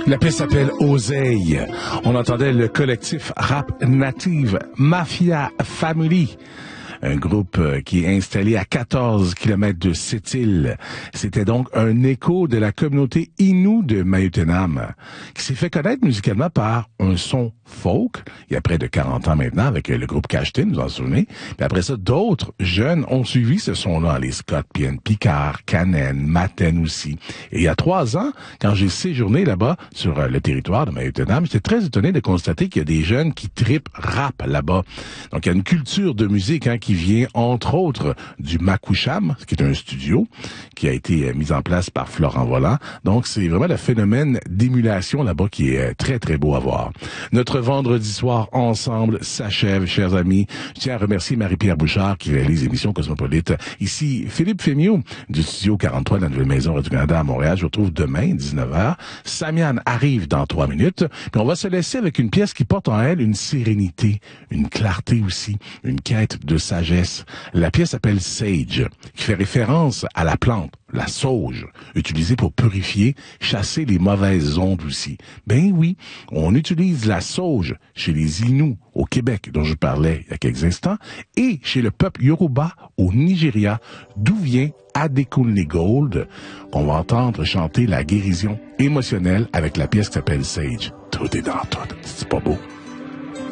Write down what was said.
La pièce s'appelle Oseille. On entendait le collectif rap native Mafia Family. Un groupe qui est installé à 14 kilomètres de Sept-Îles. C'était donc un écho de la communauté Innu de Mayotenam, qui s'est fait connaître musicalement par un son folk, il y a près de 40 ans maintenant, avec le groupe Cashtin, vous en souvenez. Puis après ça, d'autres jeunes ont suivi ce son-là, les Scott Pienne, Picard, Canen, Maten aussi. Et il y a 3 ans, quand j'ai séjourné là-bas, sur le territoire de Mayotenam, j'étais très étonné de constater qu'il y a des jeunes qui tripent rap là-bas. Donc il y a une culture de musique qui vient entre autres du Makoucham, qui est un studio qui a été mis en place par Florent Volant. Donc c'est vraiment le phénomène d'émulation là-bas qui est très très beau à voir. Notre vendredi soir ensemble s'achève, chers amis. Je tiens à remercier Marie-Pierre Bouchard qui réalise l'émission Cosmopolite. Ici Philippe Fémiot du studio 43 de la Nouvelle Maison Radio-Canada à Montréal. Je vous retrouve demain 19h. Samian arrive dans 3 minutes. Puis on va se laisser avec une pièce qui porte en elle une sérénité, une clarté aussi, une quête de sagesse. La pièce s'appelle Sage, qui fait référence à la plante, la sauge, utilisée pour purifier, chasser les mauvaises ondes aussi. Ben oui, on utilise la sauge chez les Inuits au Québec, dont je parlais il y a quelques instants, et chez le peuple Yoruba au Nigeria, d'où vient Adekunle Gold, qu'on va entendre chanter la guérison émotionnelle avec la pièce qui s'appelle Sage. Tout est dans tout. C'est pas beau?